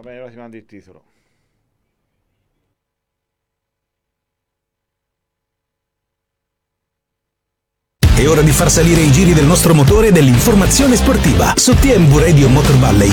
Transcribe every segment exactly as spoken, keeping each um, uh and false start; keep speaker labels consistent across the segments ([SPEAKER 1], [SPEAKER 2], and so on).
[SPEAKER 1] bene, ora ti mando il titolo.
[SPEAKER 2] È ora di far salire i giri del nostro motore dell'informazione sportiva su T M V Radio Motor Valley.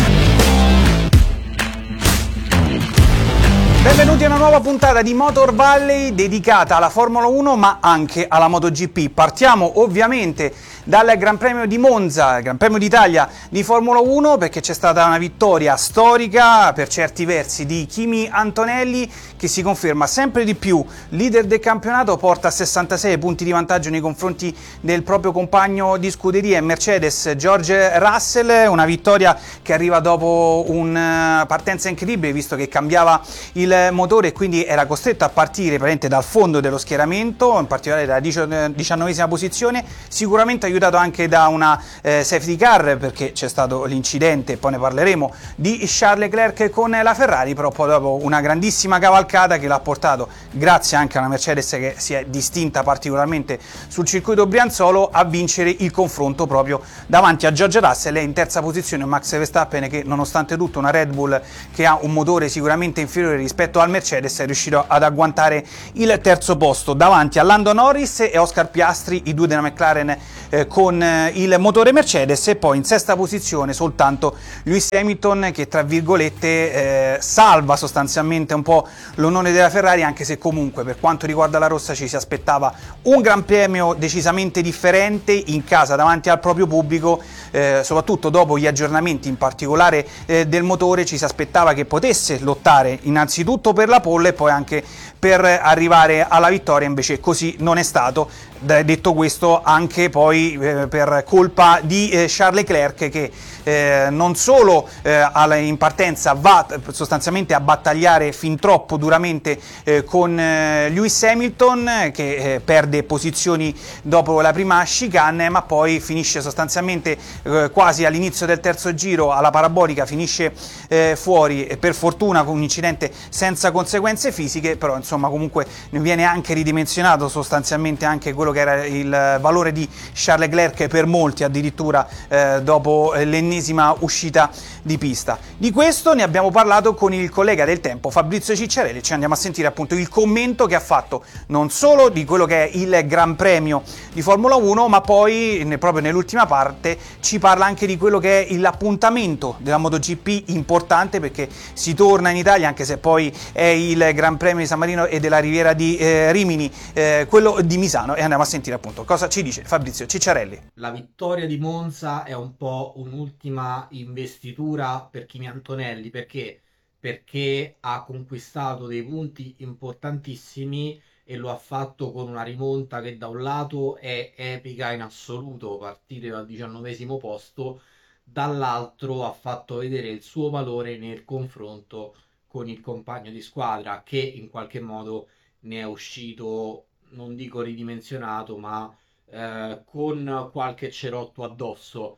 [SPEAKER 3] Benvenuti a una nuova puntata di Motor Valley dedicata alla Formula uno ma anche alla MotoGP. Partiamo ovviamente dal Gran Premio di Monza, il Gran Premio d'Italia di Formula uno, perché c'è stata una vittoria storica per certi versi di Kimi Antonelli, che si conferma sempre di più leader del campionato, porta a sessantasei punti di vantaggio nei confronti del proprio compagno di scuderia Mercedes George Russell. Una vittoria che arriva dopo una partenza incredibile, visto che cambiava il motore e quindi era costretto a partire praticamente dal fondo dello schieramento, in particolare dalla diciannovesima posizione, sicuramente aiutato anche da una eh, safety car, perché c'è stato l'incidente, poi ne parleremo, di Charles Leclerc con la Ferrari, però poi dopo una grandissima cavalcata che l'ha portato, grazie anche a una Mercedes che si è distinta particolarmente sul circuito brianzolo, a vincere il confronto proprio davanti a George Russell e in terza posizione Max Verstappen, che nonostante tutto una Red Bull che ha un motore sicuramente inferiore rispetto al Mercedes è riuscito ad agguantare il terzo posto davanti a Lando Norris e Oscar Piastri, i due della McLaren eh, con eh, il motore Mercedes, e poi in sesta posizione soltanto Lewis Hamilton, che tra virgolette eh, salva sostanzialmente un po' l'onore della Ferrari, anche se comunque per quanto riguarda la rossa ci si aspettava un gran premio decisamente differente in casa davanti al proprio pubblico, eh, soprattutto dopo gli aggiornamenti in particolare eh, del motore. Ci si aspettava che potesse lottare innanzitutto per la pole e poi anche per arrivare alla vittoria, invece così non è stato. Detto questo, anche poi eh, per colpa di eh, Charles Leclerc, che eh, non solo eh, in partenza va sostanzialmente a battagliare fin troppo duramente eh, con eh, Lewis Hamilton, che eh, perde posizioni dopo la prima chicane, ma poi finisce sostanzialmente eh, quasi all'inizio del terzo giro alla parabolica, finisce eh, fuori, e per fortuna con un incidente senza conseguenze fisiche, però insomma comunque viene anche ridimensionato sostanzialmente anche quello che era il valore di Charles Leclerc, per molti addirittura eh, dopo l'ennesima uscita di pista. Di questo ne abbiamo parlato con il collega del tempo Fabrizio Cicciarelli. Ci andiamo a sentire appunto il commento che ha fatto non solo di quello che è il Gran Premio di Formula uno, ma poi proprio nell'ultima parte ci parla anche di quello che è l'appuntamento della MotoGP importante, perché si torna in Italia, anche se poi è il Gran Premio di San Marino e della Riviera di eh, Rimini, eh, quello di Misano, e andiamo a sentire appunto cosa ci dice Fabrizio Cicciarelli.
[SPEAKER 4] La vittoria di Monza è un po' un'ultima investitura per Kimi Antonelli, perché? Perché ha conquistato dei punti importantissimi e lo ha fatto con una rimonta che da un lato è epica in assoluto, partire dal diciannovesimo posto, dall'altro ha fatto vedere il suo valore nel confronto con il compagno di squadra, che in qualche modo ne è uscito, non dico ridimensionato, ma eh, con qualche cerotto addosso.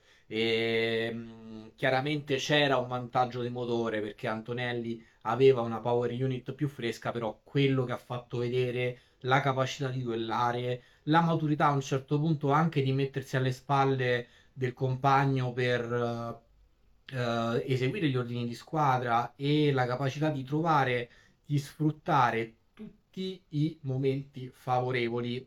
[SPEAKER 4] E, mh, chiaramente c'era un vantaggio di motore, perché Antonelli aveva una power unit più fresca, però quello che ha fatto vedere, la capacità di duellare, la maturità a un certo punto anche di mettersi alle spalle del compagno per eh, eh, eseguire gli ordini di squadra, e la capacità di trovare, di sfruttare tutti i momenti favorevoli,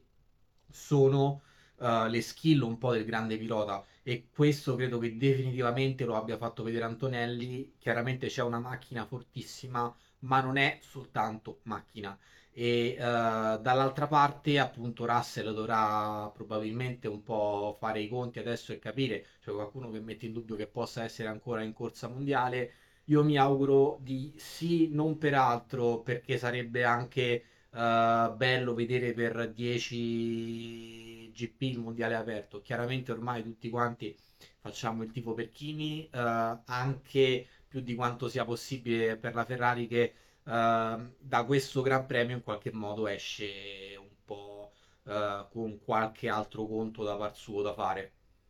[SPEAKER 4] sono uh, le skill un po' del grande pilota, e questo credo che definitivamente lo abbia fatto vedere Antonelli. Chiaramente c'è una macchina fortissima, ma non è soltanto macchina. E uh, dall'altra parte appunto Russell dovrà probabilmente un po' fare i conti adesso e capire, c'è qualcuno che mette in dubbio che possa essere ancora in corsa mondiale. Io mi auguro di sì, non per altro, perché sarebbe anche Uh, bello vedere per dieci G P il mondiale aperto. Chiaramente ormai tutti quanti facciamo il tifo per Kimi, uh, anche più di quanto sia possibile per la Ferrari, che uh, da questo Gran Premio in qualche modo esce un po' uh, con qualche altro conto da par suo da fare.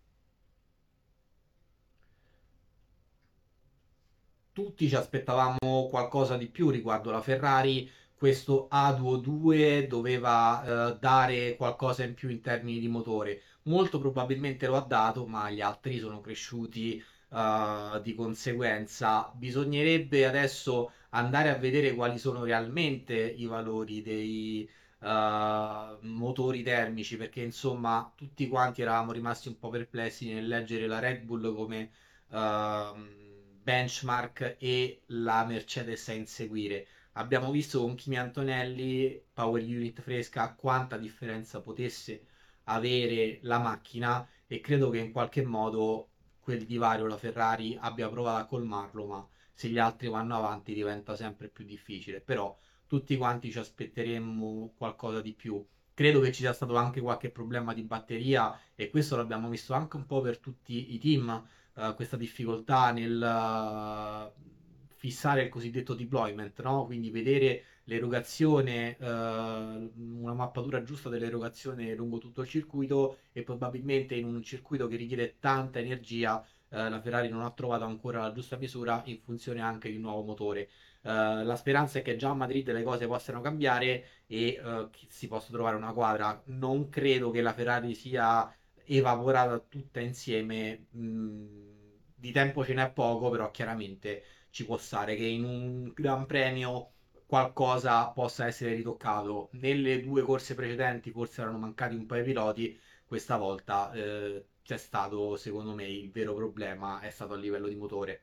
[SPEAKER 4] Tutti ci aspettavamo qualcosa di più riguardo la Ferrari. Questo A due due doveva eh, dare qualcosa in più in termini di motore. Molto probabilmente lo ha dato, ma gli altri sono cresciuti eh, uh, di conseguenza. Bisognerebbe adesso andare a vedere quali sono realmente i valori dei uh, motori termici, perché insomma tutti quanti eravamo rimasti un po' perplessi nel leggere la Red Bull come uh, benchmark e la Mercedes a inseguire. Abbiamo visto con Kimi Antonelli, Power Unit fresca, quanta differenza potesse avere la macchina, e credo che in qualche modo quel divario la Ferrari abbia provato a colmarlo, ma se gli altri vanno avanti diventa sempre più difficile. Però tutti quanti ci aspetteremmo qualcosa di più. Credo che ci sia stato anche qualche problema di batteria, e questo l'abbiamo visto anche un po' per tutti i team, eh, questa difficoltà nel eh, fissare il cosiddetto deployment, no? Quindi vedere l'erogazione, eh, una mappatura giusta dell'erogazione lungo tutto il circuito, e probabilmente in un circuito che richiede tanta energia, eh, la Ferrari non ha trovato ancora la giusta misura in funzione anche di un nuovo motore. Eh, la speranza è che già a Madrid le cose possano cambiare e eh, che si possa trovare una quadra. Non credo che la Ferrari sia evaporata tutta insieme. Mh, di tempo ce n'è poco, però chiaramente ci può stare che in un Gran Premio qualcosa possa essere ritoccato. Nelle due corse precedenti forse erano mancati un paio di piloti, questa volta eh, c'è stato, secondo me, il vero problema è stato a livello di motore.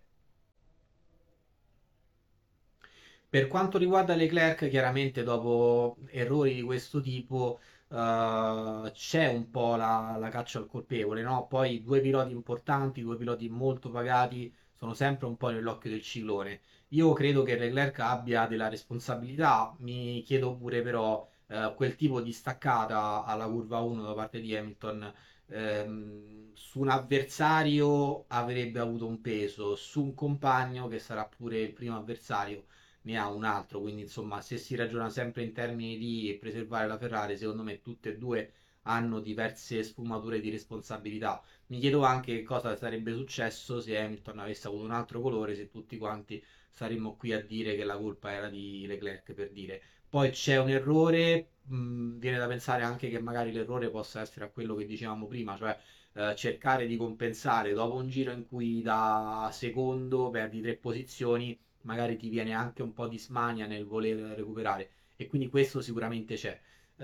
[SPEAKER 4] Per quanto riguarda Leclerc, chiaramente dopo errori di questo tipo eh, c'è un po' la, la caccia al colpevole, no? Poi due piloti importanti, due piloti molto pagati, sono sempre un po' nell'occhio del ciclone. Io credo che Leclerc abbia della responsabilità, mi chiedo pure però eh, quel tipo di staccata alla curva uno da parte di Hamilton ehm, su un avversario avrebbe avuto un peso, su un compagno che sarà pure il primo avversario ne ha un altro, quindi insomma se si ragiona sempre in termini di preservare la Ferrari, secondo me tutte e due hanno diverse sfumature di responsabilità. Mi chiedo anche che cosa sarebbe successo se Hamilton avesse avuto un altro colore, se tutti quanti saremmo qui a dire che la colpa era di Leclerc, per dire. Poi c'è un errore, mh, viene da pensare anche che magari l'errore possa essere a quello che dicevamo prima, cioè eh, cercare di compensare dopo un giro in cui da secondo perdi tre posizioni, magari ti viene anche un po' di smania nel voler recuperare, e quindi questo sicuramente c'è.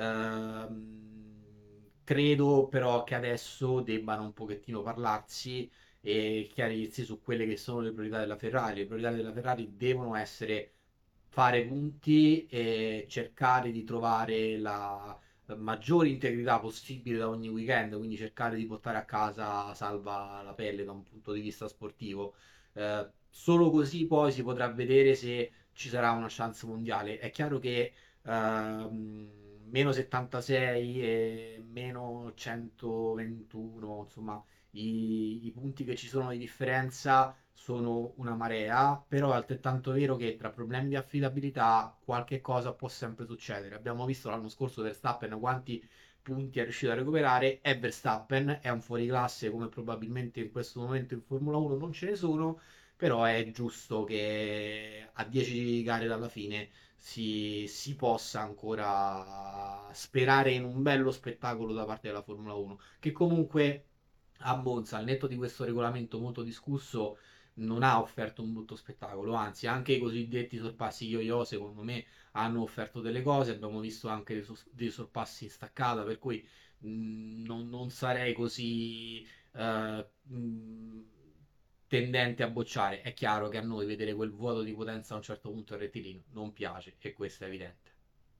[SPEAKER 4] Ehm, credo però che adesso debbano un pochettino parlarsi e chiarirsi su quelle che sono le priorità della Ferrari. Le priorità della Ferrari devono essere fare punti e cercare di trovare la maggiore integrità possibile da ogni weekend, quindi cercare di portare a casa salva la pelle da un punto di vista sportivo. Eh, solo così poi si potrà vedere se ci sarà una chance mondiale. È chiaro che ehm, meno settantasei e meno centoventuno, insomma, i, i punti che ci sono di differenza sono una marea, però è altrettanto vero che tra problemi di affidabilità qualche cosa può sempre succedere. Abbiamo visto l'anno scorso Verstappen quanti punti è riuscito a recuperare, è Verstappen, è un fuoriclasse come probabilmente in questo momento in Formula uno non ce ne sono, però è giusto che a dieci gare dalla fine si, si possa ancora sperare in un bello spettacolo da parte della Formula uno, che comunque a Monza, al netto di questo regolamento molto discusso, non ha offerto un brutto spettacolo, anzi anche i cosiddetti sorpassi yo-yo secondo me hanno offerto delle cose, abbiamo visto anche dei, sos- dei sorpassi in staccata, per cui mh, non, non sarei così eh, mh, tendente a bocciare. È chiaro che a noi vedere quel vuoto di potenza a un certo punto del rettilineo non piace, e questo è evidente.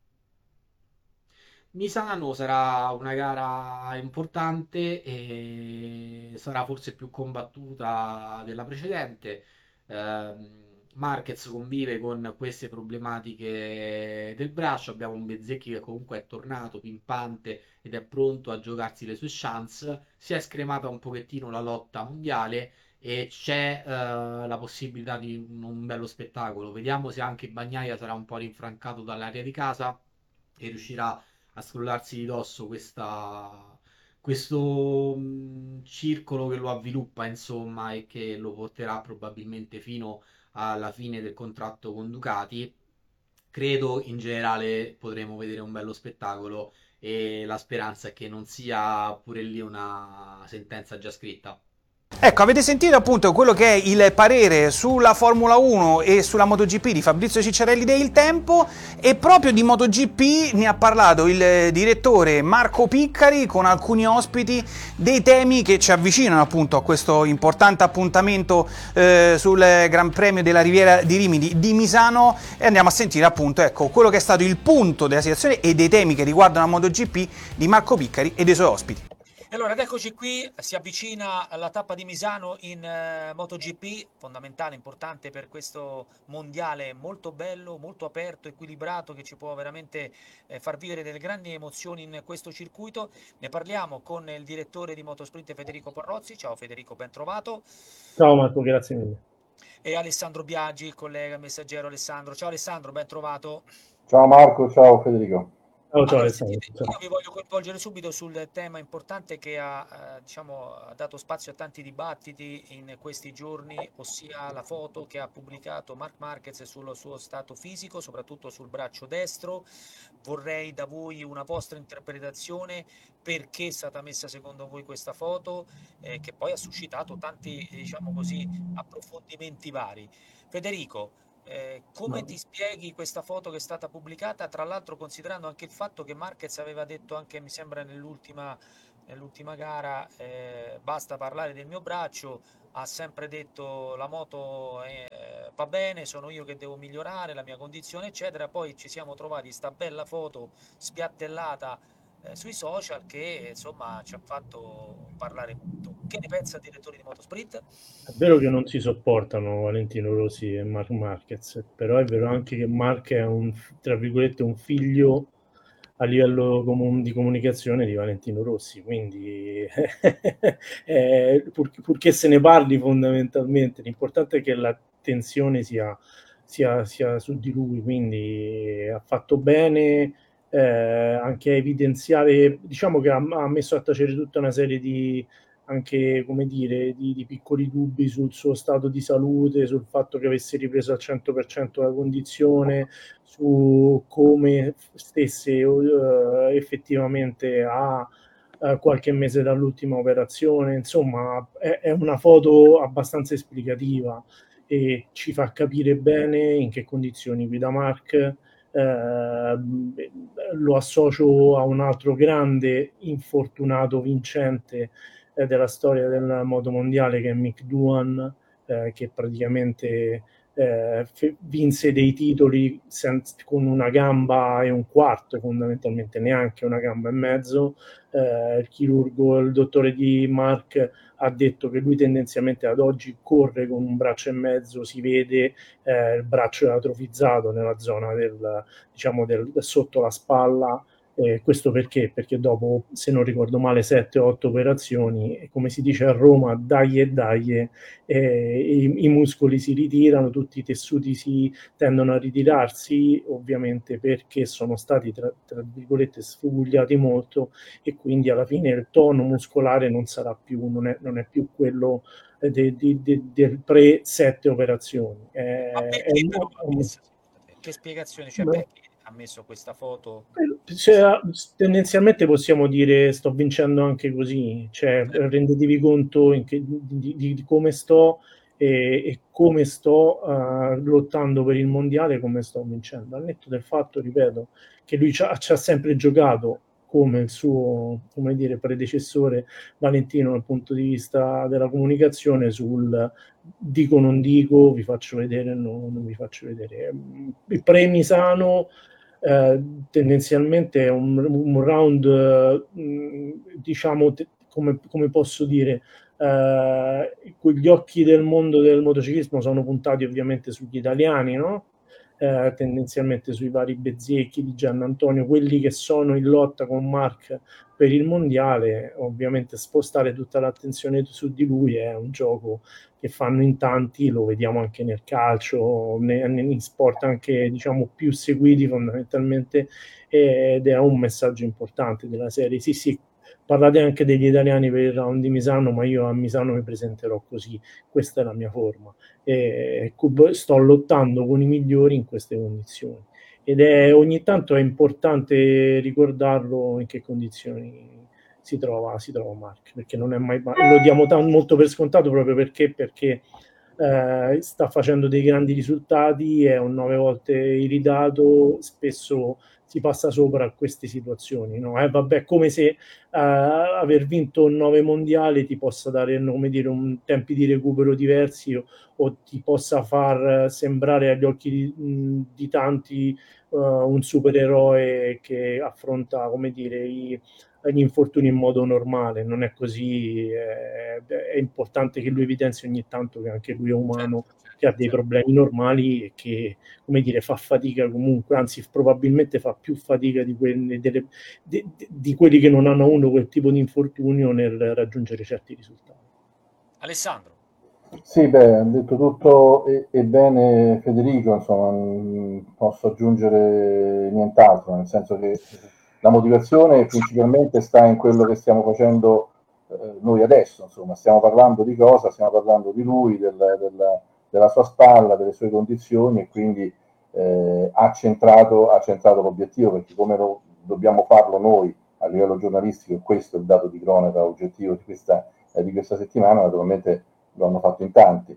[SPEAKER 4] Misano sarà una gara importante e sarà forse più combattuta della precedente. Ehm, Marquez convive con queste problematiche del braccio. Abbiamo un Bezzecchi che comunque è tornato pimpante ed è pronto a giocarsi le sue chance. Si è scremata un pochettino la lotta mondiale e c'è eh, la possibilità di un, un bello spettacolo. Vediamo se anche Bagnaia sarà un po' rinfrancato dall'area di casa e riuscirà a scrollarsi di dosso questa, questo mh, circolo che lo avviluppa, insomma, e che lo porterà probabilmente fino alla fine del contratto con Ducati. Credo in generale potremo vedere un bello spettacolo, e la speranza è che non sia pure lì una sentenza già scritta.
[SPEAKER 3] Ecco, avete sentito appunto quello che è il parere sulla Formula uno e sulla MotoGP di Fabrizio Ciccarelli di Il Tempo, e proprio di MotoGP ne ha parlato il direttore Marco Piccari con alcuni ospiti dei temi che ci avvicinano appunto a questo importante appuntamento eh, sul Gran Premio della Riviera di Rimini di Misano, e andiamo a sentire appunto ecco quello che è stato il punto della situazione e dei temi che riguardano la MotoGP di Marco Piccari e dei suoi ospiti.
[SPEAKER 1] E allora, ed eccoci qui, si avvicina la tappa di Misano in eh, MotoGP, fondamentale, importante per questo mondiale molto bello, molto aperto, equilibrato, che ci può veramente eh, far vivere delle grandi emozioni in questo circuito. Ne parliamo con il direttore di Motosprint Federico Parrozzi. Ciao Federico, ben trovato.
[SPEAKER 5] Ciao Marco, grazie mille.
[SPEAKER 1] E Alessandro Biaggi, il collega messaggero Alessandro. Ciao Alessandro, ben trovato.
[SPEAKER 6] Ciao Marco, ciao Federico.
[SPEAKER 5] Ciao, ciao,
[SPEAKER 1] Allora,
[SPEAKER 5] Alessandro.
[SPEAKER 1] sentite, io vi voglio coinvolgere subito sul tema importante che ha, eh, diciamo, ha dato spazio a tanti dibattiti in questi giorni, ossia la foto che ha pubblicato Marc Marquez sul suo stato fisico, soprattutto sul braccio destro. Vorrei da voi una vostra interpretazione, perché è stata messa secondo voi questa foto, eh, che poi ha suscitato tanti, diciamo così, approfondimenti vari. Federico, Eh, come
[SPEAKER 5] No.
[SPEAKER 1] ti spieghi questa foto che è stata pubblicata, tra l'altro considerando anche il fatto che Marquez aveva detto anche, mi sembra, nell'ultima nell'ultima gara, eh, basta parlare del mio braccio, ha sempre detto la moto eh, va bene, sono io che devo migliorare la mia condizione, eccetera. Poi ci siamo trovati sta bella foto spiattellata eh, sui social che insomma ci ha fatto parlare molto. Che ne pensa il direttore di Motosprint?
[SPEAKER 5] È vero che non si sopportano Valentino Rossi e Marc Marquez, però è vero anche che Marc è un, tra virgolette, un figlio a livello comun- di comunicazione di Valentino Rossi, quindi eh, pur- purché se ne parli fondamentalmente, l'importante è che l'attenzione sia, sia, sia su di lui, quindi ha fatto bene eh, anche a evidenziare, diciamo che ha, ha messo a tacere tutta una serie di anche, come dire, di, di piccoli dubbi sul suo stato di salute, sul fatto che avesse ripreso al cento per cento la condizione, su come stesse uh, effettivamente a uh, qualche mese dall'ultima operazione. Insomma, è, è una foto abbastanza esplicativa e ci fa capire bene in che condizioni guida Marc. Eh, lo associo a un altro grande infortunato vincente eh, della storia del moto mondiale, che è Mick Doohan, eh, che praticamente eh, f- vinse dei titoli senza, con una gamba e un quarto, fondamentalmente neanche una gamba e mezzo. Eh, il chirurgo, il dottore di Marc ha detto che lui tendenzialmente ad oggi corre con un braccio e mezzo, si vede eh, il braccio è atrofizzato nella zona del, diciamo, del, sotto la spalla. Eh, questo perché? Perché dopo, se non ricordo male, sette otto operazioni, come si dice a Roma, dai e dai, eh, i, i muscoli si ritirano, tutti i tessuti si tendono a ritirarsi, ovviamente perché sono stati, tra, tra virgolette, sfugliati molto, e quindi alla fine il tono muscolare non sarà più, non è, non è più quello de, de, de, del pre sette operazioni. Eh,
[SPEAKER 1] Ma
[SPEAKER 5] è
[SPEAKER 1] perché
[SPEAKER 5] un,
[SPEAKER 1] però ha
[SPEAKER 5] un,
[SPEAKER 1] messo, che spiegazione c'è?
[SPEAKER 5] Beh,
[SPEAKER 1] Perché ha messo questa foto?
[SPEAKER 5] cioè, tendenzialmente possiamo dire sto vincendo anche così, cioè rendetevi conto in che, di, di, di come sto e, e come sto uh, lottando per il mondiale, come sto vincendo. Al netto del fatto, ripeto, che lui ci ha, ci ha sempre giocato come il suo, come dire, predecessore Valentino dal punto di vista della comunicazione sul dico non dico, vi faccio vedere, no, non vi faccio vedere. Il pre-Misano eh, tendenzialmente è un, un round, eh, diciamo, te, come, come posso dire, eh, gli occhi del mondo del motociclismo sono puntati ovviamente sugli italiani, no? Eh, tendenzialmente sui vari Bezzecchi di Giannantonio, quelli che sono in lotta con Marc per il mondiale. Ovviamente spostare tutta l'attenzione su di lui è un gioco che fanno in tanti, lo vediamo anche nel calcio, in sport anche, diciamo, più seguiti fondamentalmente, ed è un messaggio importante della serie. Sì, sì, parlate anche degli italiani per il round di Misano, ma io a Misano mi presenterò così, questa è la mia forma, e sto lottando con i migliori in queste condizioni, ed è ogni tanto è importante ricordarlo in che condizioni si trova, si trova Marc, perché non è mai, lo diamo t- molto per scontato proprio perché, perché eh, sta facendo dei grandi risultati, è un nove volte iridato, spesso si passa sopra a queste situazioni, no? Eh, vabbè, come se uh, aver vinto nove mondiali ti possa dare, come dire, un tempi di recupero diversi o, o ti possa far sembrare agli occhi di, di tanti uh, un supereroe che affronta, come dire, i, gli infortuni in modo normale. Non è così, è, è importante che lui evidenzi ogni tanto che anche lui è umano,
[SPEAKER 1] certo, certo,
[SPEAKER 5] che ha dei
[SPEAKER 1] certo.
[SPEAKER 5] problemi normali e che, come dire, fa fatica comunque, anzi probabilmente fa più fatica di quelli, delle, di, di quelli che non hanno avuto quel tipo di infortunio nel raggiungere certi risultati.
[SPEAKER 1] Alessandro.
[SPEAKER 6] Sì, beh, ha detto tutto e, e bene Federico, insomma, non posso aggiungere nient'altro, nel senso che la motivazione principalmente sta in quello che stiamo facendo eh, noi adesso, insomma, stiamo parlando di cosa? Stiamo parlando di lui, del, del, della sua spalla, delle sue condizioni e quindi eh, ha centrato, ha centrato l'obiettivo, perché come lo dobbiamo farlo noi a livello giornalistico, e questo è il dato di cronaca oggettivo di questa, eh, di questa settimana, naturalmente lo hanno fatto in tanti.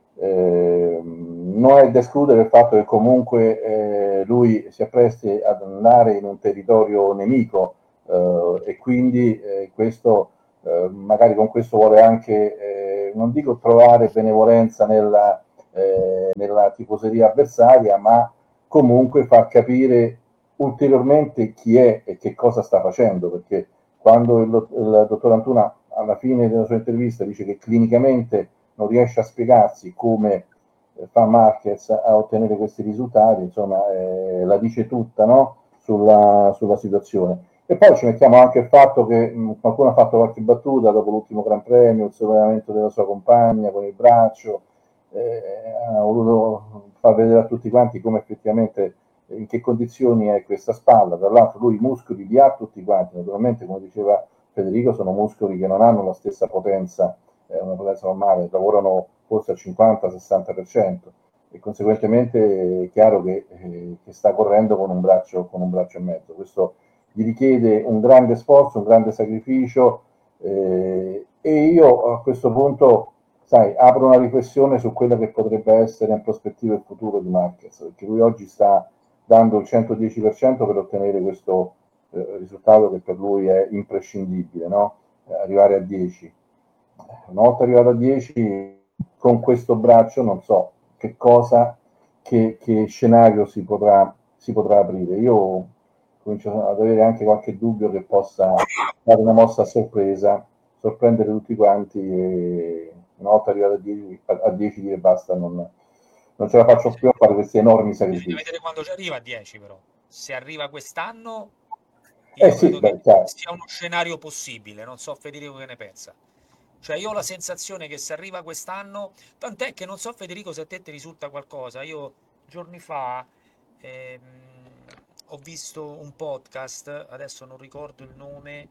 [SPEAKER 6] Eh, non è da escludere il fatto che comunque eh, lui si appresti ad andare in un territorio nemico eh, e quindi eh, questo eh, magari con questo vuole anche, eh, non dico trovare benevolenza nella, eh, nella tifoseria avversaria, ma comunque far capire ulteriormente chi è e che cosa sta facendo, perché quando il, il dottor Antuna alla fine della sua intervista dice che clinicamente non riesce a spiegarsi come eh, fa Marquez a ottenere questi risultati, insomma eh, la dice tutta, no? sulla, sulla situazione. E poi ci mettiamo anche il fatto che mh, qualcuno ha fatto qualche battuta dopo l'ultimo Gran Premio, il sollevamento della sua compagna con il braccio, eh, ha voluto far vedere a tutti quanti come effettivamente in che condizioni è questa spalla. Tra l'altro lui i muscoli li ha tutti quanti, naturalmente come diceva Federico sono muscoli che non hanno la stessa potenza, eh, una potenza normale, lavorano forse al cinquanta sessanta per cento e conseguentemente è chiaro che, eh, che sta correndo con un, braccio, con un braccio e mezzo. Questo gli richiede un grande sforzo, un grande sacrificio eh, e io a questo punto sai, apro una riflessione su quello che potrebbe essere in prospettiva il futuro di Marquez, perché lui oggi sta dando il centodieci per cento per ottenere questo eh, risultato che per lui è imprescindibile, no? Eh, arrivare a dieci. Una volta arrivato a dieci, con questo braccio non so che cosa, che, che scenario si potrà, si potrà aprire. Io comincio ad avere anche qualche dubbio che possa fare una mossa a sorpresa, sorprendere tutti quanti e una volta arrivato a dieci, a dieci dire basta, non, non ce la faccio più a fare questi enormi sacrifici.
[SPEAKER 1] Bisogna vedere quando ci arriva a dieci però. Se arriva quest'anno,
[SPEAKER 6] Eh
[SPEAKER 1] io
[SPEAKER 6] sì,
[SPEAKER 1] credo
[SPEAKER 6] beh,
[SPEAKER 1] che
[SPEAKER 6] chiaro.
[SPEAKER 1] sia uno scenario possibile, non so Federico che ne pensa. Cioè io ho la sensazione che se arriva quest'anno, tant'è che non so Federico se a te ti risulta qualcosa, io giorni fa ehm, ho visto un podcast, adesso non ricordo il nome,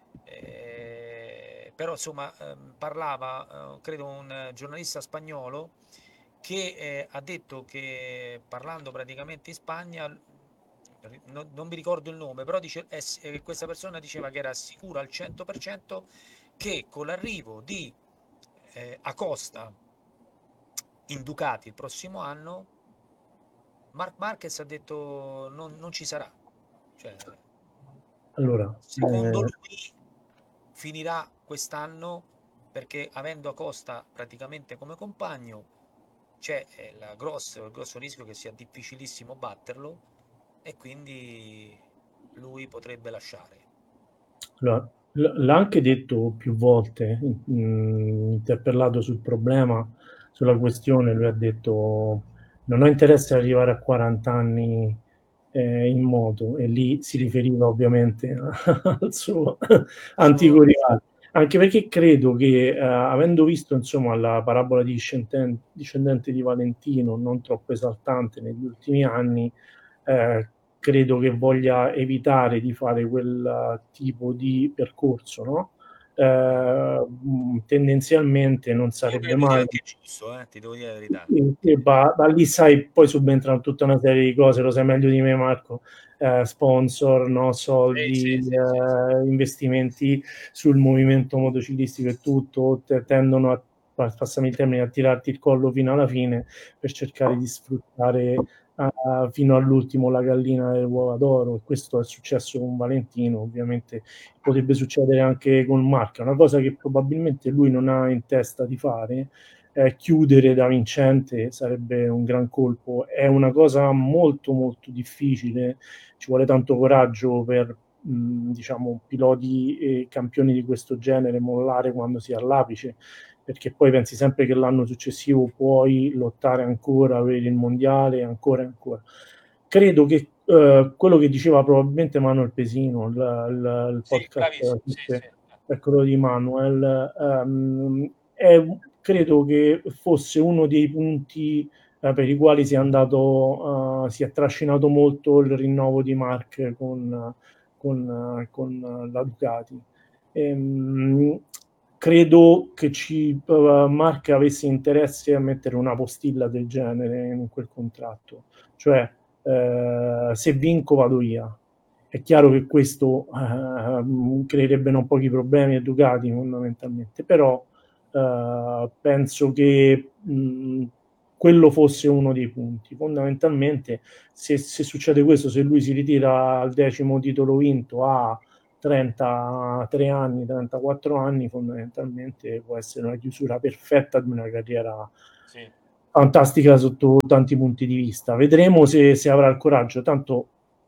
[SPEAKER 1] eh, però insomma ehm, parlava, eh, credo un eh, giornalista spagnolo che eh, ha detto che parlando praticamente in Spagna, non, non mi ricordo il nome, però dice, eh, s- eh, questa persona diceva che era sicura al cento per cento che con l'arrivo di eh, Acosta in Ducati il prossimo anno, Marc Marquez ha detto non, non ci sarà. Cioè,
[SPEAKER 5] Allora,
[SPEAKER 1] secondo
[SPEAKER 5] eh,
[SPEAKER 1] lui finirà quest'anno perché avendo Acosta praticamente come compagno c'è eh, la grosso, il grosso rischio che sia difficilissimo batterlo e quindi lui potrebbe lasciare.
[SPEAKER 5] allora, l- l'ha anche detto più volte, mh, interpellato sul problema, sulla questione, lui ha detto non ho interesse ad arrivare a quaranta anni eh, in moto e lì si
[SPEAKER 1] Sì,
[SPEAKER 5] riferiva ovviamente al suo
[SPEAKER 1] suo-
[SPEAKER 5] antico rivale. Anche perché credo che eh, avendo visto insomma la parabola discendente, discendente di Valentino non troppo esaltante negli ultimi anni, eh, credo che voglia evitare di fare quel tipo di percorso, no? eh, tendenzialmente non
[SPEAKER 1] Io
[SPEAKER 5] sarebbe
[SPEAKER 1] credo sia
[SPEAKER 5] mai.
[SPEAKER 1] anche giusto, eh, ti devo dire la verità.
[SPEAKER 5] E ba- ma lì sai, poi subentrano tutta una serie di cose, lo sai meglio di me Marco, eh, sponsor, no,
[SPEAKER 1] Sì,
[SPEAKER 5] soldi,
[SPEAKER 1] sì, sì, sì, sì.
[SPEAKER 5] eh, investimenti sul movimento motociclistico e tutto, te- tendono a, pa- passami il termine, a tirarti il collo fino alla fine per cercare di sfruttare eh, fino all'ultimo la gallina delle uova d'oro, e questo è successo con Valentino, ovviamente potrebbe succedere anche con Marca, una cosa che probabilmente lui non ha in testa di fare. Eh, chiudere da vincente sarebbe un gran colpo, è una cosa molto molto difficile, ci vuole tanto coraggio per mh, diciamo piloti e campioni di questo genere mollare quando si è all'apice, perché poi pensi sempre che l'anno successivo puoi lottare ancora per il mondiale, ancora e ancora. Credo che eh, quello che diceva probabilmente Manuel Pesino, il, il, il
[SPEAKER 1] Sì,
[SPEAKER 5] podcast,
[SPEAKER 1] bravissimo, sì, sì.
[SPEAKER 5] è quello di Manuel, ehm, è, credo che fosse uno dei punti eh, per i quali si è andato, uh, si è trascinato molto il rinnovo di Mark con, con, con la Ducati. Ehm, credo che ci, uh, Mark avesse interesse a mettere una postilla del genere in quel contratto, cioè uh, se vinco vado via. È chiaro che questo uh, creerebbe non pochi problemi a Ducati fondamentalmente, però uh, penso che mh, quello fosse uno dei punti. Fondamentalmente, se, se succede questo, se lui si ritira al decimo titolo vinto a trentatré anni, trentaquattro anni, fondamentalmente può essere una chiusura perfetta di una carriera
[SPEAKER 1] Sì.
[SPEAKER 5] fantastica sotto tanti punti di vista. Vedremo se, se avrà il coraggio, tanto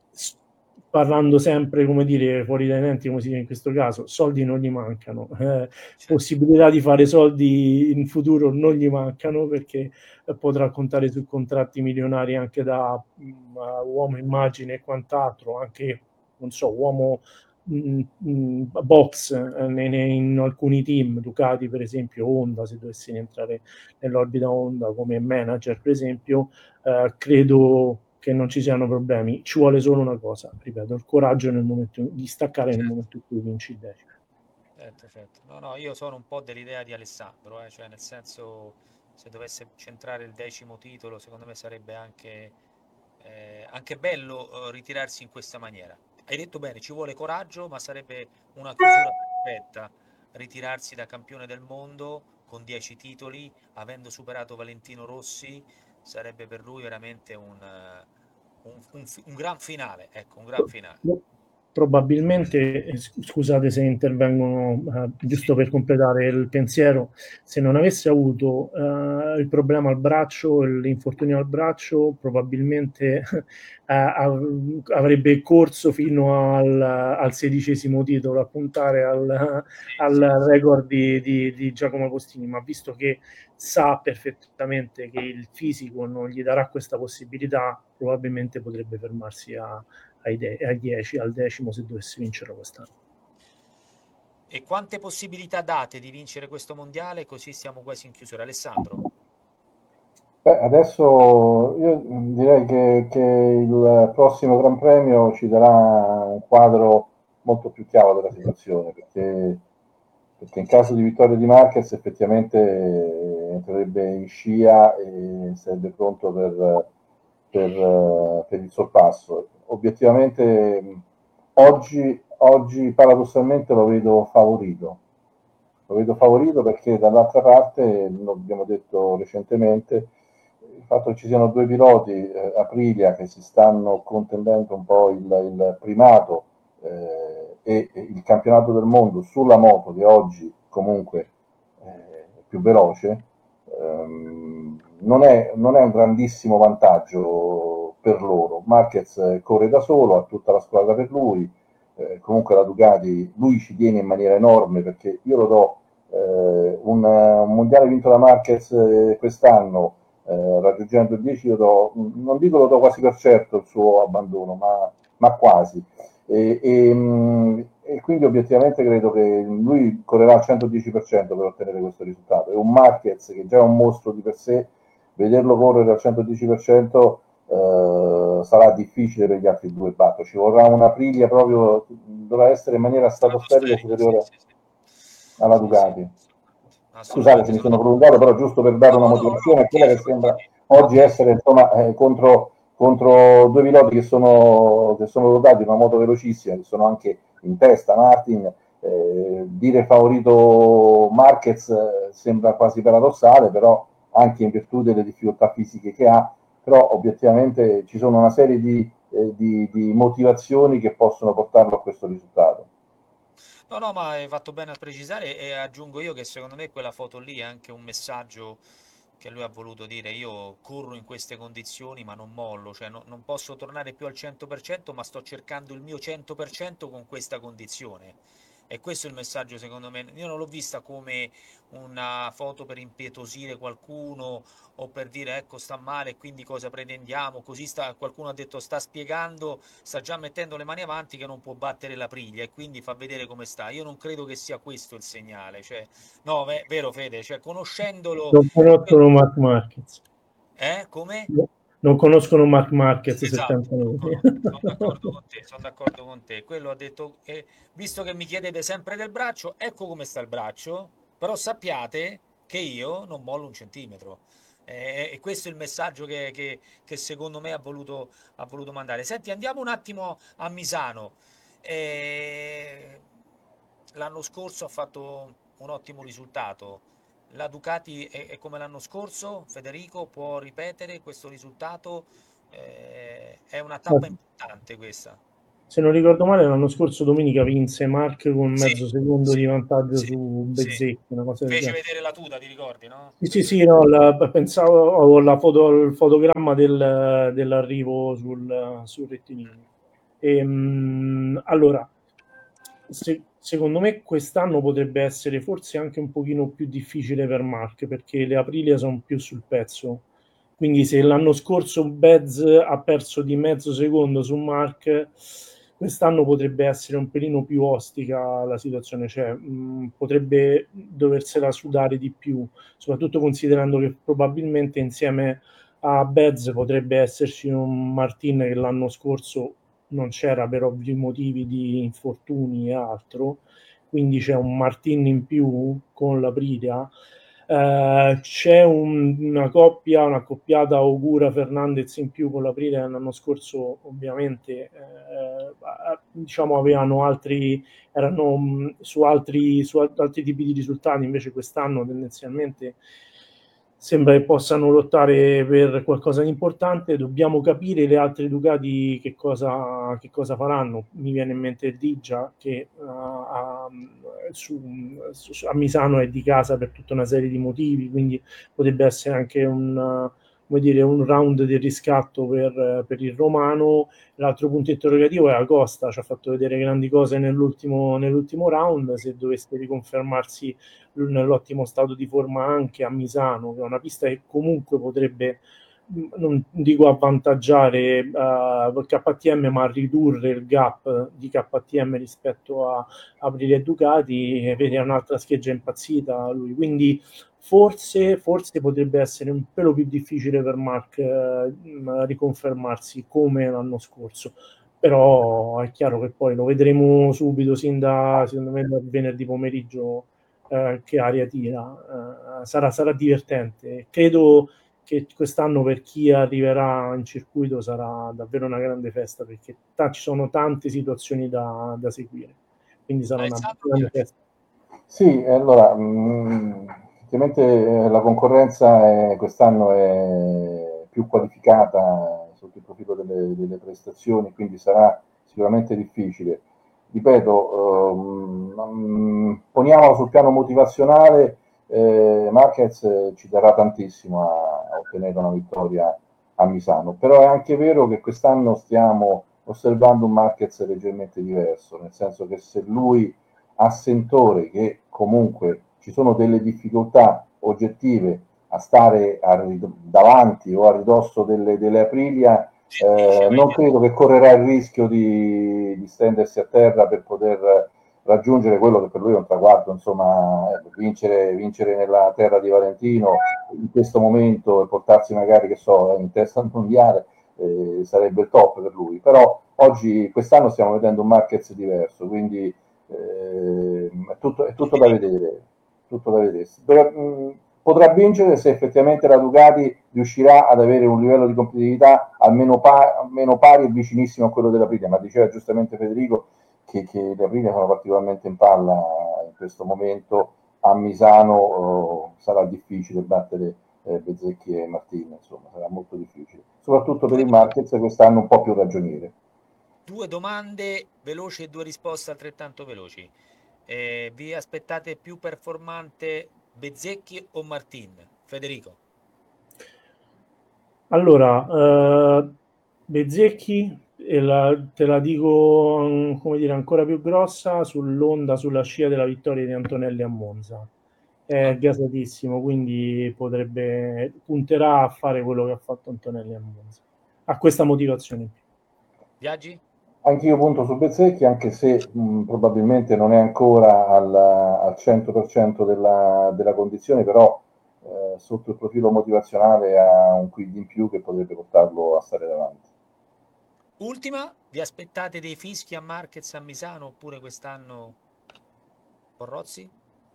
[SPEAKER 5] parlando sempre, come dire, fuori dai denti, come si dice in questo caso, soldi non gli mancano, eh, possibilità di fare soldi in futuro non gli mancano, perché potrà contare su contratti milionari anche da uh, uomo immagine e quant'altro, anche, non so, uomo mh, mh, box eh, in, in alcuni team, Ducati per esempio, Honda, se dovesse entrare nell'orbita Honda come manager per esempio, eh, credo che non ci siano problemi, ci vuole solo una cosa, ripeto, il coraggio nel momento di staccare nel
[SPEAKER 1] Certo.
[SPEAKER 5] momento in cui vinci il decimo.
[SPEAKER 1] Certo, certo. No, no, io sono un po' dell'idea di Alessandro, eh, cioè nel senso, se dovesse centrare il decimo titolo, secondo me sarebbe anche, eh, anche bello eh, ritirarsi in questa maniera. Hai detto bene, ci vuole coraggio, ma sarebbe una chiusura perfetta ritirarsi da campione del mondo con dieci titoli, avendo superato Valentino Rossi, sarebbe per lui veramente un, eh, un, un fi- un gran finale, ecco, un gran finale.
[SPEAKER 5] Probabilmente, eh, scusate se intervengono, eh, giusto
[SPEAKER 1] Sì,
[SPEAKER 5] per completare il pensiero, se non avesse avuto eh, il problema al braccio, l'infortunio al braccio, probabilmente eh, av- avrebbe corso fino al, al sedicesimo titolo, a puntare al,
[SPEAKER 1] sì,
[SPEAKER 5] al
[SPEAKER 1] sì, sì.
[SPEAKER 5] record di, di, di Giacomo Agostini, ma visto che sa perfettamente che il fisico non gli darà questa possibilità, probabilmente potrebbe fermarsi a ai, de- ai dieci, al decimo se dovesse vincere quest'anno.
[SPEAKER 1] E quante possibilità date di vincere questo mondiale? Così siamo quasi in chiusura. Alessandro,
[SPEAKER 6] Beh, adesso io direi che, che il prossimo Gran Premio ci darà un quadro molto più chiaro della situazione, perché, perché in caso di vittoria di Marquez effettivamente eh, entrerebbe in scia e sarebbe pronto per, per, eh, per il sorpasso. Obiettivamente mh, oggi, oggi paradossalmente lo vedo favorito. Lo vedo favorito perché dall'altra parte, lo abbiamo detto recentemente, il fatto che ci siano due piloti, eh, Aprilia, che si stanno contendendo un po' il, il primato eh, e, e il campionato del mondo sulla moto che oggi comunque eh, è più veloce, ehm, non, è, non è un grandissimo vantaggio per loro. Marquez corre da solo, ha tutta la squadra per lui, eh, comunque la Ducati, lui ci tiene in maniera enorme perché io lo do eh, un, un mondiale vinto da Marquez eh, quest'anno, eh, raggiungendo il dieci, io do, non dico lo do quasi per certo il suo abbandono, ma, ma quasi. E, e, mh, e quindi obiettivamente credo che lui correrà al centodieci per cento per ottenere questo risultato. E un Marquez che già è un mostro di per sé, vederlo correre al centodieci per cento eh, sarà difficile per gli altri due batto. Ci vorrà una priglia proprio, dovrà essere in maniera stratosferica
[SPEAKER 1] stratosferica, sì,
[SPEAKER 6] superiore
[SPEAKER 1] sì, sì.
[SPEAKER 6] alla Ducati. Scusate
[SPEAKER 1] Assolutamente.
[SPEAKER 6] se mi sono prolungato, però giusto per dare una
[SPEAKER 1] No, no, no,
[SPEAKER 6] motivazione a
[SPEAKER 1] no,
[SPEAKER 6] quella
[SPEAKER 1] che
[SPEAKER 6] che sembra
[SPEAKER 1] infatti-
[SPEAKER 6] oggi essere insomma eh, contro, contro due piloti che sono, che sono dotati di una moto velocissima, che sono anche in testa Martin. Eh, dire favorito Marquez eh, sembra quasi paradossale, però anche in virtù delle difficoltà fisiche che ha, però obiettivamente ci sono una serie di, eh, di, di motivazioni che possono portarlo a questo risultato.
[SPEAKER 1] No, no, ma hai fatto bene a precisare e aggiungo io che secondo me quella foto lì è anche un messaggio che lui ha voluto dire: io corro in queste condizioni ma non mollo, cioè no- non posso tornare più al cento per cento, ma sto cercando il mio cento per cento con questa condizione. E questo è il messaggio secondo me. Io non l'ho vista come una foto per impietosire qualcuno o per dire ecco sta male, quindi cosa pretendiamo, così sta, qualcuno ha detto sta spiegando, sta già mettendo le mani avanti che non può battere la priglia e quindi fa vedere come sta. Io non credo che sia questo il segnale, cioè, no, è vero Fede, cioè conoscendolo,
[SPEAKER 5] Non conoscono Marc Marquez.
[SPEAKER 1] eh, come?
[SPEAKER 5] No, non conoscono Marc Marquez
[SPEAKER 1] Esatto, non
[SPEAKER 5] settantanove.
[SPEAKER 1] conosco, sono d'accordo con te, sono d'accordo con te. Quello ha detto, eh, visto che mi chiedete sempre del braccio, ecco come sta il braccio, però sappiate che io non mollo un centimetro. Eh, e questo è il messaggio che, che- che secondo me ha voluto, ha voluto mandare. Senti, andiamo un attimo a Misano. Eh, l'anno scorso ha fatto un ottimo risultato. La Ducati è, è come l'anno scorso, Federico, può ripetere questo risultato? Eh, è una tappa importante questa.
[SPEAKER 5] Se non ricordo male, l'anno scorso domenica vinse Marc con
[SPEAKER 1] Sì,
[SPEAKER 5] mezzo secondo
[SPEAKER 1] sì,
[SPEAKER 5] di vantaggio
[SPEAKER 1] sì,
[SPEAKER 5] su
[SPEAKER 1] sì.
[SPEAKER 5] Bezzecchi, una cosa del
[SPEAKER 1] Fece
[SPEAKER 5] genere.
[SPEAKER 1] vedere la tuta, ti ricordi, no?
[SPEAKER 5] Sì, sì,
[SPEAKER 1] Fece
[SPEAKER 5] sì,
[SPEAKER 1] vedere.
[SPEAKER 5] no, la- pensavo ho la foto, il fotogramma del- dell'arrivo sul, sul rettilineo. Ehm, allora, se- secondo me quest'anno potrebbe essere forse anche un pochino più difficile per Marc perché le Aprilia sono più sul pezzo. Quindi se l'anno scorso Bez ha perso di mezzo secondo su Marc, quest'anno potrebbe essere un pelino più ostica la situazione, cioè mh, potrebbe doversela sudare di più, soprattutto considerando che probabilmente insieme a Bez potrebbe esserci un Martin che l'anno scorso non c'era per ovvi motivi di infortuni e altro, quindi c'è un Martin in più con la Prida. Uh, c'è un, una coppia, una coppiata Augura Fernandez in più con la Prida. L'anno scorso ovviamente eh, diciamo avevano altri, erano mh, su altri, su altri tipi di risultati, invece quest'anno tendenzialmente sembra che possano lottare per qualcosa di importante. Dobbiamo capire le altre Ducati che cosa, che cosa faranno. Mi viene in mente il Digia che uh, a, su, su, a Misano è di casa per tutta una serie di motivi, quindi potrebbe essere anche un, come dire, un round di riscatto per, per il romano. L'altro punto interrogativo è Acosta, ci ha fatto vedere grandi cose nell'ultimo, nell'ultimo round, se dovesse riconfermarsi nell'ottimo stato di forma anche a Misano, che è una pista che comunque potrebbe, non dico avvantaggiare uh, il K T M, ma ridurre il gap di K T M rispetto a Aprilia e Ducati, e vede un'altra scheggia impazzita lui, quindi forse, forse potrebbe essere un pelo più difficile per Marc eh, riconfermarsi come l'anno scorso, però è chiaro che poi lo vedremo subito, sin da, secondo me, dal venerdì pomeriggio eh, che aria tira. Eh, sarà, sarà divertente. Credo che quest'anno per chi arriverà in circuito sarà davvero una grande festa, perché ta- ci sono tante situazioni da, da seguire, quindi sarà una
[SPEAKER 1] Alessandro,
[SPEAKER 5] grande festa.
[SPEAKER 6] Sì, allora, mh, effettivamente eh, la concorrenza è, quest'anno è più qualificata sotto il profilo delle, delle prestazioni, quindi sarà sicuramente difficile. Ripeto, ehm, poniamolo sul piano motivazionale, eh, Marquez ci darà tantissimo a, a ottenere una vittoria a Misano, però è anche vero che quest'anno stiamo osservando un Marquez leggermente diverso, nel senso che se lui a sentore che comunque ci sono delle difficoltà oggettive a stare a, davanti o a ridosso delle, delle Aprilia, eh, non credo che correrà il rischio di, di stendersi a terra per poter raggiungere quello che per lui è un traguardo, insomma, eh, vincere, vincere nella terra di Valentino in questo momento e portarsi magari, che so, in testa al mondiale, eh, sarebbe il top per lui. Però oggi, quest'anno stiamo vedendo un Marquez diverso, quindi eh, è, tutto, è tutto da vedere, tutto da vedere. Per, mh, potrà vincere se effettivamente la Ducati riuscirà ad avere un livello di competitività almeno, pa- almeno pari e vicinissimo a quello della Aprilia, ma diceva giustamente Federico che, che le Aprilia sono particolarmente in palla in questo momento. A Misano oh, sarà difficile battere eh, Bezzecchi e Martin, insomma sarà molto difficile, soprattutto per il Marquez quest'anno un po' più ragioniere.
[SPEAKER 1] Due domande veloci e due risposte altrettanto veloci. Eh, vi aspettate più performante Bezzecchi o Martin? Federico?
[SPEAKER 5] Allora, eh, Bezzecchi, e la, te la dico come dire, ancora più grossa, sull'onda, sulla scia della vittoria di Antonelli a Monza. È gasatissimo, quindi potrebbe, punterà a fare quello che ha fatto Antonelli a Monza. Ha questa motivazione in più.
[SPEAKER 1] Viaggi?
[SPEAKER 6] Anch'io punto su Bezzecchi, anche se mh, probabilmente non è ancora al, al cento per cento della, della condizione, però eh, sotto il profilo motivazionale ha un quid in più che potrebbe portarlo a stare davanti.
[SPEAKER 1] Ultima, vi aspettate dei fischi a Marquez a Misano oppure quest'anno Porrozzi?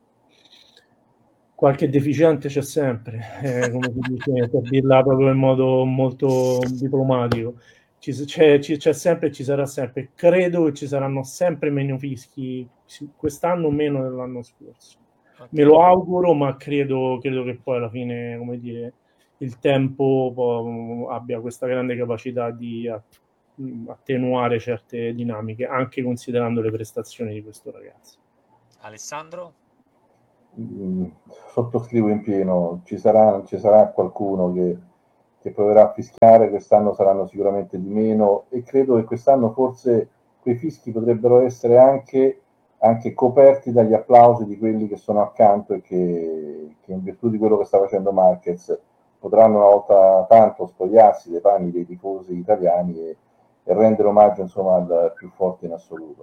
[SPEAKER 5] Qualche deficiente c'è sempre, eh, come si dice, per dirla proprio in modo molto diplomatico. Ci, c'è, c'è sempre e ci sarà sempre. Credo che ci saranno sempre meno fischi quest'anno, meno dell'anno scorso. Okay. Me lo auguro, ma credo, credo che poi alla fine, come dire, il tempo abbia questa grande capacità di attenuare certe dinamiche, anche considerando le prestazioni di questo ragazzo.
[SPEAKER 1] Alessandro?
[SPEAKER 6] Mm, sottoscrivo in pieno, ci sarà, ci sarà qualcuno che, che proverà a fischiare, quest'anno saranno sicuramente di meno e credo che quest'anno forse quei fischi potrebbero essere anche, anche coperti dagli applausi di quelli che sono accanto e che, che in virtù di quello che sta facendo Marquez potranno una volta tanto spogliarsi dei panni dei tifosi italiani e, e rendere omaggio insomma al più forte in assoluto.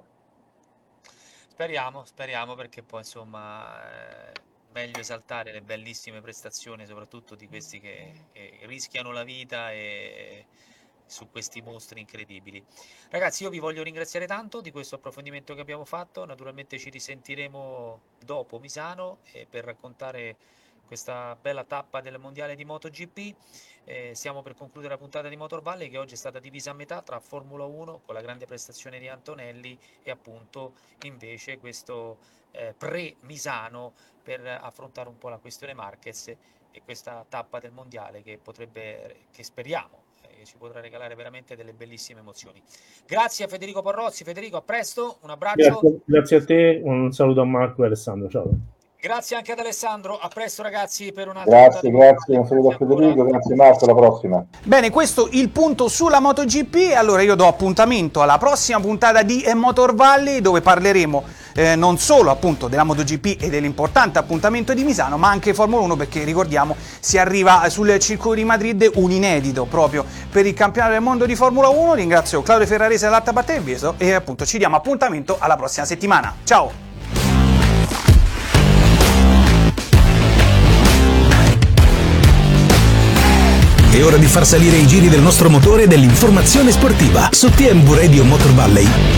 [SPEAKER 1] Speriamo, speriamo perché poi insomma è meglio esaltare le bellissime prestazioni soprattutto di questi che, che rischiano la vita e su questi mostri incredibili. Ragazzi, io vi voglio ringraziare tanto di questo approfondimento che abbiamo fatto, naturalmente ci risentiremo dopo Misano eh, per raccontare questa bella tappa del mondiale di MotoGP. Eh, stiamo per concludere la puntata di Motor Valley che oggi è stata divisa a metà tra Formula uno con la grande prestazione di Antonelli e appunto invece questo eh, pre-Misano per affrontare un po' la questione Marquez e questa tappa del mondiale che potrebbe, che speriamo eh, ci potrà regalare veramente delle bellissime emozioni. Grazie a Federico Porrozzi. Federico, a presto, un abbraccio.
[SPEAKER 5] Grazie, grazie a te, un saluto a Marco e Alessandro, ciao.
[SPEAKER 1] Grazie anche ad Alessandro, a presto ragazzi per un'altra
[SPEAKER 6] Grazie, grazie, un saluto a Federico, grazie Marco, alla prossima.
[SPEAKER 3] Bene, questo il punto sulla MotoGP, allora io do appuntamento alla prossima puntata di Motor Valley dove parleremo eh, non solo appunto della MotoGP e dell'importante appuntamento di Misano, ma anche Formula uno perché ricordiamo si arriva sul circuito di Madrid un inedito proprio per il campionato del mondo di Formula uno. Ringrazio Claudio Ferrarese dall'altra parte del vetro e appunto ci diamo appuntamento alla prossima settimana. Ciao!
[SPEAKER 2] È ora di far salire i giri del nostro motore dell'informazione sportiva su T M V Radio Motor Valley.